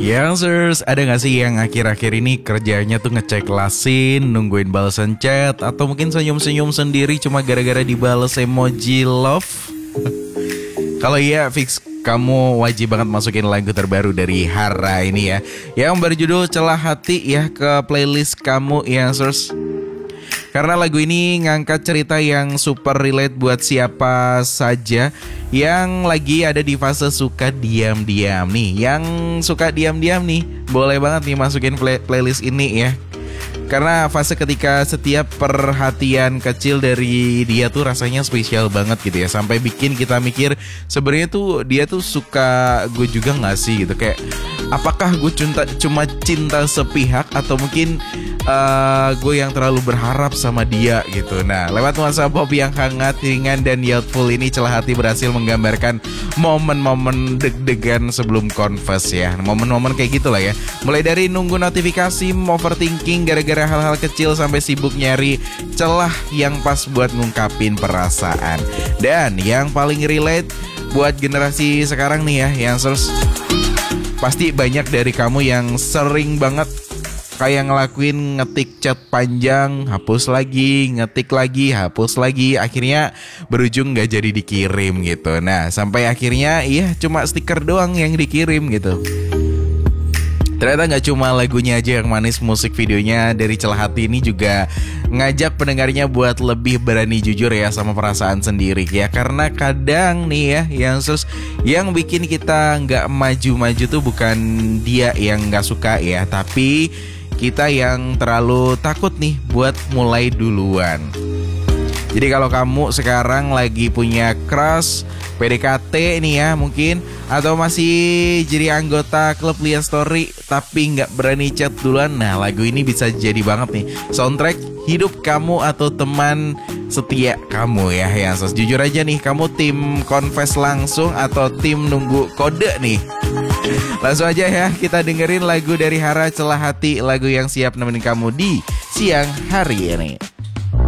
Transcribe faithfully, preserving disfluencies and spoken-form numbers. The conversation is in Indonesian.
Youngsters, ada gak sih yang akhir-akhir ini kerjanya tuh ngecek lasin, nungguin balasan chat, atau mungkin senyum-senyum sendiri cuma gara-gara dibales emoji love? Kalau iya, fix kamu wajib banget masukin lagu terbaru dari Hara ini ya, yang berjudul Celah Hati ya, ke playlist kamu Youngsters. Karena lagu ini ngangkat cerita yang super relate buat siapa saja yang lagi ada di fase suka diam-diam nih. Yang suka diam-diam nih, boleh banget nih masukin play- playlist ini ya. Karena fase ketika setiap perhatian kecil dari dia tuh rasanya spesial banget gitu ya, sampai bikin kita mikir sebenarnya tuh dia tuh suka gue juga gak sih gitu. Kayak apakah gue cinta, cuma cinta sepihak, atau mungkin uh, gue yang terlalu berharap sama dia gitu. Nah, lewat nuansa pop yang hangat, ringan, dan youthful ini, Celah Hati berhasil menggambarkan momen-momen deg-degan sebelum confess ya. Momen-momen kayak gitulah ya. Mulai dari nunggu notifikasi, overthinking gara-gara hal-hal kecil, sampai sibuk nyari celah yang pas buat ngungkapin perasaan. Dan yang paling relate buat generasi sekarang nih ya, yang terus pasti banyak dari kamu yang sering banget kayak ngelakuin ngetik chat panjang, hapus lagi, ngetik lagi, hapus lagi, akhirnya berujung gak jadi dikirim gitu. Nah, sampai akhirnya iya cuma stiker doang yang dikirim gitu. Ternyata gak cuma lagunya aja yang manis, musik videonya dari Celah Hati ini juga ngajak pendengarnya buat lebih berani jujur ya sama perasaan sendiri ya. Karena kadang nih ya, yang terus yang bikin kita gak maju-maju tuh bukan dia yang gak suka ya, tapi kita yang terlalu takut nih buat mulai duluan. Jadi kalau kamu sekarang lagi punya crush, P D K T nih ya mungkin, atau masih jadi anggota klub lihat story tapi nggak berani chat duluan, nah lagu ini bisa jadi banget nih soundtrack hidup kamu atau teman setia kamu ya. Ya, so, jujur aja nih, kamu tim confess langsung atau tim nunggu kode nih? Langsung aja ya, kita dengerin lagu dari Hara, Celah Hati, lagu yang siap nemenin kamu di siang hari ini.